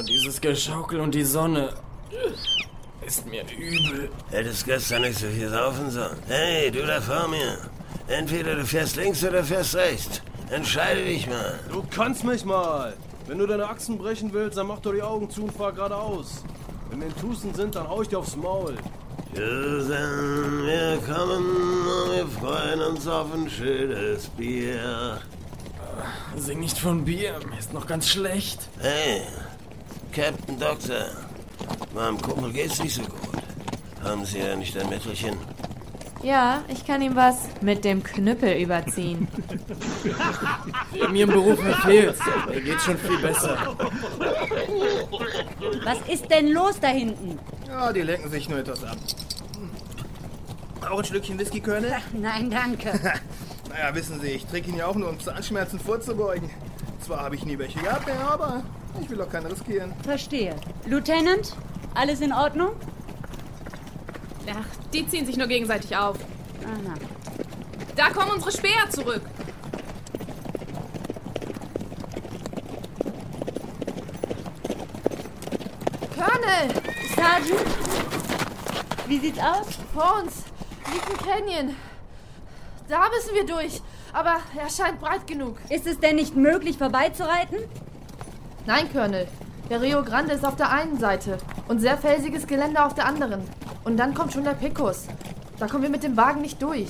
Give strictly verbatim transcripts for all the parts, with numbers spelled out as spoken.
Dieses Geschaukel und die Sonne ist mir übel. Hättest gestern nicht so viel saufen sollen. Hey, du da vor mir. Entweder du fährst links oder fährst rechts. Entscheide dich mal. Du kannst mich mal. Wenn du deine Achsen brechen willst, dann mach doch die Augen zu und fahr geradeaus. Wenn wir in Tucson sind, dann hau ich dir aufs Maul. Susan, wir kommen und wir freuen uns auf ein schönes Bier. Sing nicht von Bier, mir ist noch ganz schlecht. Hey, Captain Doctor, meinem Kumpel geht's nicht so gut. Haben Sie ja nicht ein Mittelchen? Ja, ich kann ihm was mit dem Knüppel überziehen. Mir im Beruf mir fehlt's. Mir geht's schon viel besser. Was ist denn los da hinten? Ja, die lenken sich nur etwas ab. Auch ein Schlückchen Whiskykörner? Nein, danke. Naja, wissen Sie, ich trinke ihn ja auch nur, um Zahnschmerzen vorzubeugen. Zwar habe ich nie welche gehabt, ja, aber ich will doch keinen riskieren. Verstehe. Lieutenant, alles in Ordnung? Ach, die ziehen sich nur gegenseitig auf. Aha. Da kommen unsere Späher zurück. Colonel! Sergeant? Wie sieht's aus? Vor uns liegt ein Canyon. Da müssen wir durch. Aber er scheint breit genug. Ist es denn nicht möglich, vorbeizureiten? Nein, Colonel. Der Rio Grande ist auf der einen Seite und sehr felsiges Gelände auf der anderen. Und dann kommt schon der Pecos. Da kommen wir mit dem Wagen nicht durch.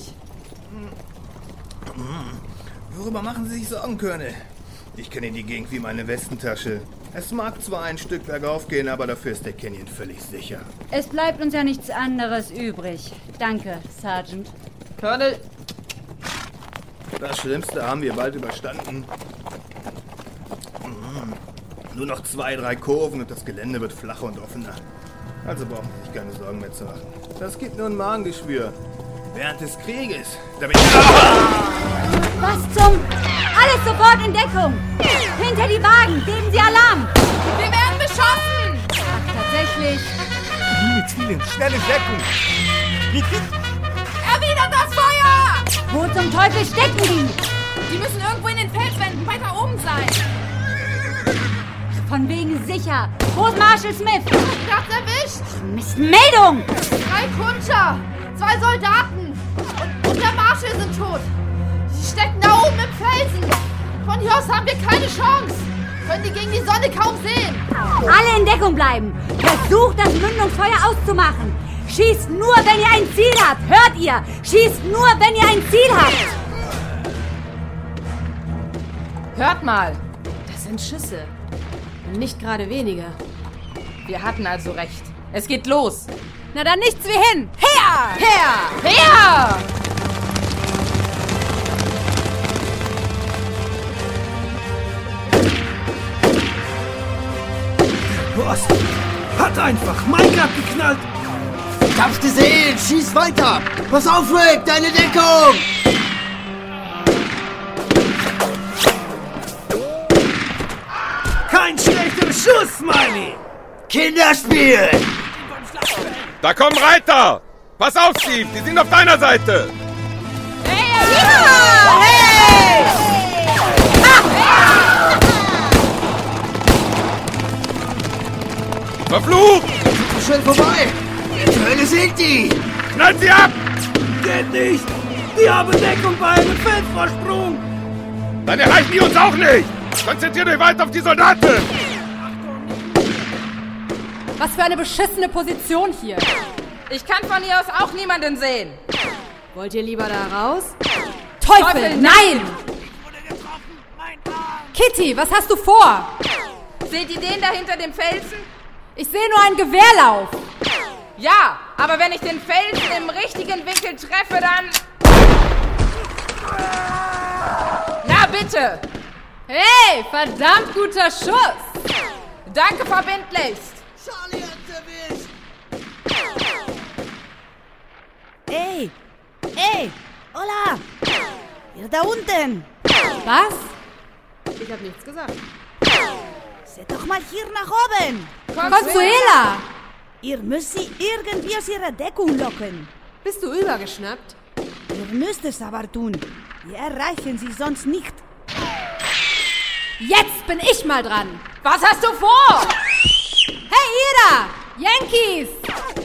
Worüber machen Sie sich Sorgen, Colonel? Ich kenne die Gegend wie meine Westentasche. Es mag zwar ein Stück bergauf gehen, aber dafür ist der Canyon völlig sicher. Es bleibt uns ja nichts anderes übrig. Danke, Sergeant. Colonel, Das Schlimmste haben wir bald überstanden. Nur noch zwei, drei Kurven und das Gelände wird flacher und offener. Also brauchen Sie sich keine Sorgen mehr zu machen. Das gibt nur ein Magengeschwür. Während des Krieges, da bin ich... Was zum... Alles sofort in Deckung! Hinter die Wagen! Geben Sie Alarm! Wir werden beschossen! Ach, tatsächlich. Mit vielen, schnelle Deckung! Erwidert das Feuer! Wo zum Teufel stecken die? Die müssen irgendwo in den Felswänden weiter oben sein. Von wegen sicher. Wo ist Marshal Smith? Platz erwischt! Mist, Meldung! Drei Kutscher! Zwei Soldaten! Und, und der Marshal sind tot! Sie stecken da oben im Felsen! Von hier aus haben wir keine Chance! Können die gegen die Sonne kaum sehen! Alle in Deckung bleiben! Versucht, das Mündungsfeuer auszumachen! Schießt nur, wenn ihr ein Ziel habt! Hört ihr? Schießt nur, wenn ihr ein Ziel habt! Hört mal! Das sind Schüsse. Nicht gerade weniger. Wir hatten also recht. Es geht los. Na dann nichts wie hin! Her! Her! Her! Was? Hat einfach mein Gott geknallt! Ich hab's gesehen! Schieß weiter! Pass auf, Rick! Deine Deckung! Kein schlechter Schuss, Smiley! Kinderspiel! Da kommen Reiter! Pass auf, Steve! Die sind auf deiner Seite! Verflucht! Schnell vorbei! Zur Hölle sind die! Knallt sie ab! Geht nicht! Die haben Deckung bei einem Feldvorsprung! Dann erreichen die uns auch nicht! Konzentriert euch weiter auf die Soldaten! Was für eine beschissene Position hier. Ich kann von hier aus auch niemanden sehen. Wollt ihr lieber da raus? Teufel, Teufel, nein! Kitty, was hast du vor? Seht ihr den da hinter dem Felsen? Ich sehe nur einen Gewehrlauf. Ja, aber wenn ich den Felsen im richtigen Winkel treffe, dann... Na bitte! Hey, verdammt guter Schuss. Danke verbindlichst. Charlie hat's erwischt! Ey! Ey! Hola! Ihr da unten! Was? Ich hab nichts gesagt. Seht doch mal hier nach oben! Consuela! Ihr müsst sie irgendwie aus ihrer Deckung locken. Bist du übergeschnappt? Ihr müsst es aber tun. Wir erreichen sie sonst nicht. Jetzt bin ich mal dran. Was hast du vor? Yankees!